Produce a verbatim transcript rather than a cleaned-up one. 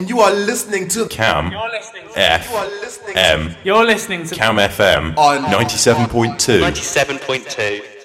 You are listening to Cam You're listening to F You are listening to M You're listening to Cam F M on ninety-seven point two. ninety-seven point two.